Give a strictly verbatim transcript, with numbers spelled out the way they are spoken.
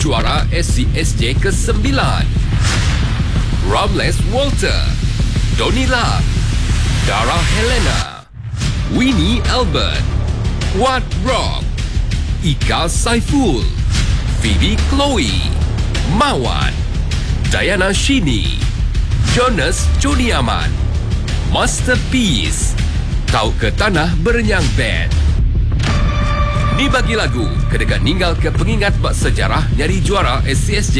Juara S C S J kesembilan, Ramles Walter, Donny Lam, Dara Helena, Winnie Albert, Wat Rock, Ika Saiful, Phoebe Chloe, Mawan, Diana Shini, Jonas Joni Aman, Masterpiece, Kau ke Tanah Berenyang Band. Ni bagi lagu, kedekat ninggal ke pengingat bak sejarah nyari juara S C S J